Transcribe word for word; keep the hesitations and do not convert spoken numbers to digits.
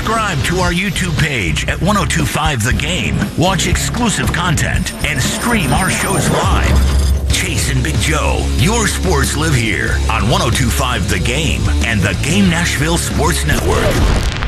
Subscribe to our YouTube page at ten twenty-five The Game. Watch exclusive content and stream our shows live. Chase and Big Joe, your sports live here on ten twenty-five The Game and the Game Nashville Sports Network.